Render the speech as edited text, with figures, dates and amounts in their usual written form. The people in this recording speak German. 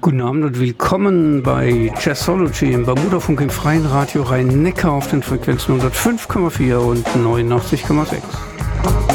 Guten Abend und willkommen bei Jazzology im Bermudafunk im Freien Radio Rhein-Neckar auf den Frequenzen 105,4 und 89,6.